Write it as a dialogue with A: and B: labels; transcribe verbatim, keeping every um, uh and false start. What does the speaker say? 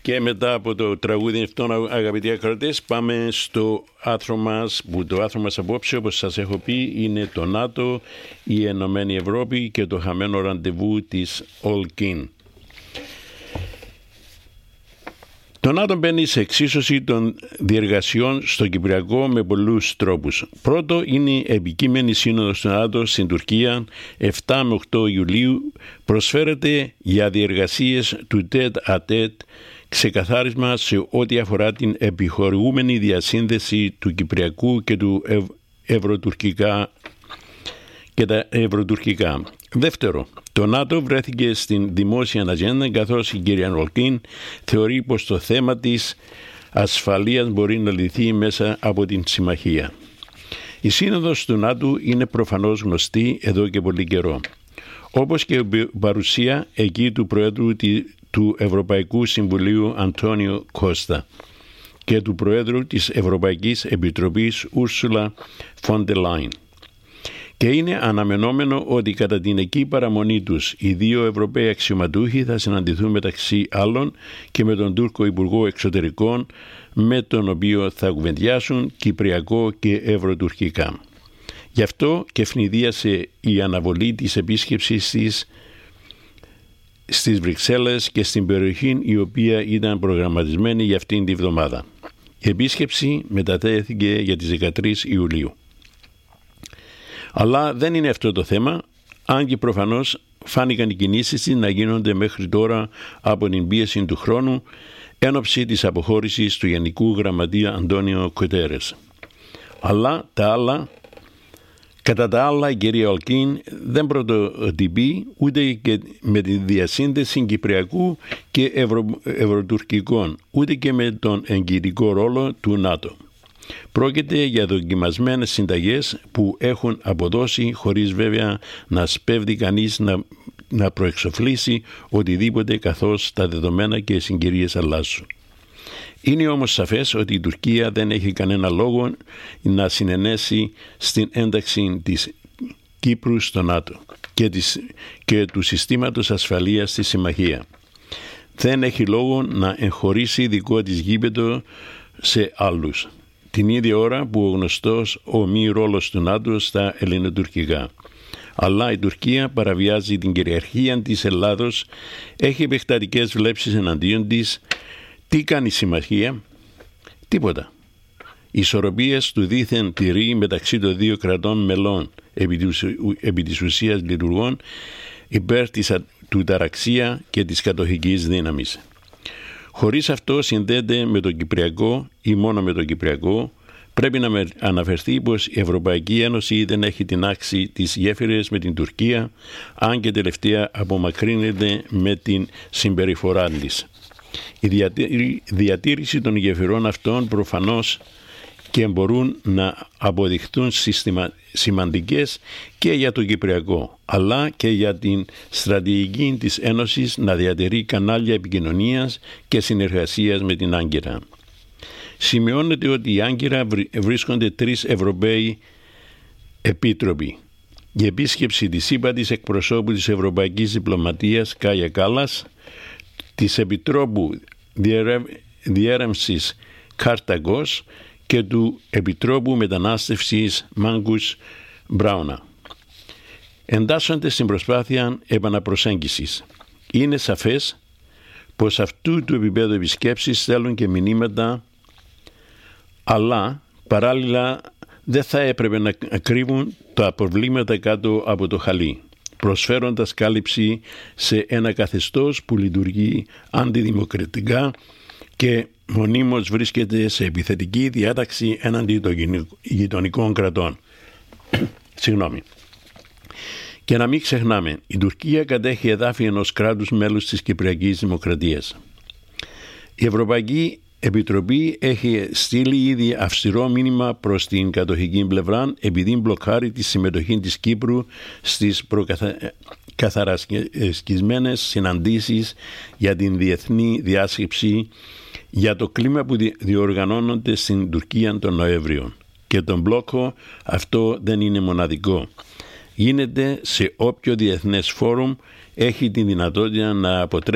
A: Και μετά από το τραγούδι αυτό, αγαπητοί ακροατές, πάμε στο άθρο μας, που το άθρο μας απόψε, όπως σας έχω πει, είναι το ΝΑΤΟ, η Ενωμένη Ευρώπη και το χαμένο ραντεβού της Ολκίν. Το ΝΑΤΟ μπαίνει σε εξίσωση των διεργασιών στο Κυπριακό με πολλούς τρόπους. Πρώτο είναι η επικείμενη σύνοδος του ΝΑΤΟ στην Τουρκία επτά με οκτώ Ιουλίου, προσφέρεται για διεργασίες του τέτ α τέτ, ξεκαθάρισμα σε ό,τι αφορά την επιχορηγούμενη διασύνδεση του Κυπριακού και του ευ... ευρωτουρκικά και τα ευρωτουρκικά. Δεύτερο, το ΝΑΤΟ βρέθηκε στην δημόσια ατζέντα, καθώς η κυρία Ολκίν θεωρεί πως το θέμα της ασφαλείας μπορεί να λυθεί μέσα από την συμμαχία. Η σύνοδος του ΝΑΤΟ είναι προφανώς γνωστή εδώ και πολύ καιρό, όπως και η παρουσία εκεί του Προέδρου του Ευρωπαϊκού Συμβουλίου Αντώνιο Κώστα και του Προέδρου της Ευρωπαϊκής Επιτροπής Ούρσουλα φον ντερ Λάιεν. Και είναι αναμενόμενο ότι κατά την εκεί παραμονή τους οι δύο Ευρωπαίοι αξιωματούχοι θα συναντηθούν μεταξύ άλλων και με τον Τούρκο Υπουργό Εξωτερικών, με τον οποίο θα κουβεντιάσουν κυπριακό και ευρωτουρκικά. Γι' αυτό και ευνηδίασε η αναβολή της επίσκεψης της στις Βρυξέλλες και στην περιοχή η οποία ήταν προγραμματισμένη για αυτήν τη βδομάδα. Η επίσκεψη μετατέθηκε για τις δεκατρείς Ιουλίου. Αλλά δεν είναι αυτό το θέμα, αν και προφανώς φάνηκαν οι κινήσεις της να γίνονται μέχρι τώρα από την πίεση του χρόνου εν ώψη της αποχώρησης του Γενικού Γραμματεία Αντώνιο Κουτέρες. Αλλά τα άλλα, κατά τα άλλα η κυρία Ολκίν δεν πρωτοτυπεί ούτε και με τη διασύνδεση Κυπριακού και Ευρω... Ευρωτουρκικών, ούτε και με τον εγγυητικό ρόλο του ΝΑΤΟ. Πρόκειται για δοκιμασμένες συνταγές που έχουν αποδώσει, χωρίς βέβαια να σπέβδει κανείς να, να προεξοφλήσει οτιδήποτε, καθώς τα δεδομένα και οι συγκυρίες αλλάζουν. Είναι όμως σαφές ότι η Τουρκία δεν έχει κανένα λόγο να συνενέσει στην ένταξη της Κύπρου στο ΝΑΤΟ και, της, και του συστήματος ασφαλείας στη συμμαχία. Δεν έχει λόγο να εγχωρήσει δικό της γήπεδο σε άλλους, την ίδια ώρα που ο γνωστός ο μη ρόλος του ΝΑΤΟ στα ελληνοτουρκικά. Αλλά η Τουρκία παραβιάζει την κυριαρχία της Ελλάδος, έχει επεκτατικές βλέψεις εναντίον της. Τι κάνει η συμμαχία? Τίποτα. Οι ισορροπίες του δίθεν τηρεί μεταξύ των δύο κρατών μελών επί της ουσίας λειτουργών υπέρ της, του ταραξία και της κατοχικής δύναμης. Χωρίς αυτό συνδέεται με τον Κυπριακό ή μόνο με τον Κυπριακό, πρέπει να αναφερθεί πως η Ευρωπαϊκή Ένωση δεν έχει την άξη της γέφυρας με την Τουρκία, αν και τελευταία απομακρύνεται με την συμπεριφορά της. Η διατήρηση των γεφυρών αυτών προφανώς και μπορούν να αποδειχθούν σημαντικές και για το Κυπριακό, αλλά και για την στρατηγική της Ένωσης να διατηρεί κανάλια επικοινωνίας και συνεργασίας με την Άγκυρα. Σημειώνεται ότι η Άγκυρα βρίσκονται τρεις Ευρωπαίοι επίτροποι. Η επίσκεψη της ύπατης εκπροσώπου της Ευρωπαϊκής Διπλωματίας Κάγια Κάλλας, της Επιτρόπου Διέρευσης Κάρταγκος και του Επιτρόπου Μετανάστευσης Μάγκους Μπράουνα εντάσσονται στην προσπάθεια επαναπροσέγγισης. Είναι σαφές πως αυτού του επίπεδου επισκέψεις στέλνουν και μηνύματα, αλλά παράλληλα δεν θα έπρεπε να κρύβουν τα προβλήματα κάτω από το χαλί, προσφέροντας κάλυψη σε ένα καθεστώς που λειτουργεί αντιδημοκρατικά και μονίμως βρίσκεται σε επιθετική διάταξη έναντι των γειτονικών κρατών. Συγγνώμη. Και να μην ξεχνάμε, η Τουρκία κατέχει εδάφη ενός κράτους μέλους της Κυπριακής Δημοκρατίας. Η Ευρωπαϊκή Επιτροπή έχει στείλει ήδη αυστηρό μήνυμα προς την κατοχική πλευρά, επειδή μπλοκάρει τη συμμετοχή της Κύπρου στις προκαθαρασκισμένες συναντήσεις για την διεθνή διάσκεψη για το κλίμα που διοργανώνονται στην Τουρκία τον Νοέμβριο. Και τον μπλόκο αυτό δεν είναι μοναδικό. Γίνεται σε όποιο διεθνές φόρουμ έχει τη δυνατότητα να αποτρέψει